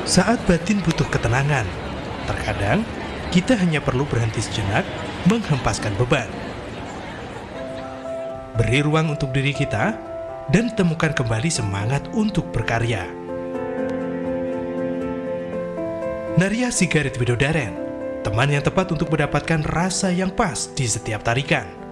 Saat batin butuh ketenangan, terkadang kita hanya perlu berhenti sejenak menghempaskan beban. Beri ruang untuk diri kita dan temukan kembali semangat untuk berkarya. Narya Sigarit Widodaren, teman yang tepat untuk mendapatkan rasa yang pas di setiap tarikan.